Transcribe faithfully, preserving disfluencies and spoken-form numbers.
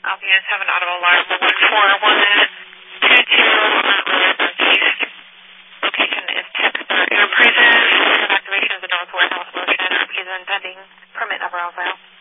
Alpha units have an audible alarm. one four one two two Mount Road Northeast. Location is Texas Enterprises. Activation of the North Warehouse motion. R P is pending. Permit number on file.